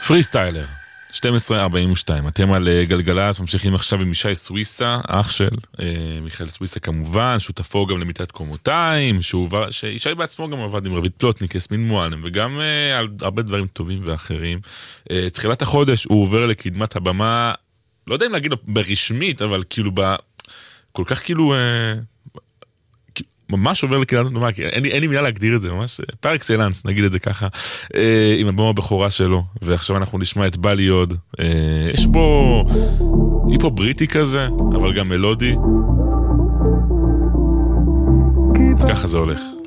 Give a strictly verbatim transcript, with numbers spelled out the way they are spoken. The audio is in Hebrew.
פרי סטיילר, שתים עשרה ארבעים ושתיים, אתם על גלגלת, ממשיכים עכשיו עם ישי סוויסה, אח של מיכאל סוויסה כמובן, שותפו גם למיטת קומותיים, שישי בעצמו גם עבד עם רבית פלוטניק, יסמין מועלם, וגם על הרבה דברים טובים ואחרים. תחילת החודש הוא עובר לקדמת הבמה, לא יודע אם להגיד לו ברשמית, אבל כאילו ב... כל כך כאילו... ממש עובר לקדמת הבמה, כי אין לי, אין לי מילה להגדיר את זה, ממש פר אקסלנס, נגיד את זה ככה, אה, עם אלבום הבכורה שלו, ועכשיו אנחנו נשמע את בא לי עוד, אה, יש בו היפו בריטי כזה, אבל גם מלודי, ככה זה הולך.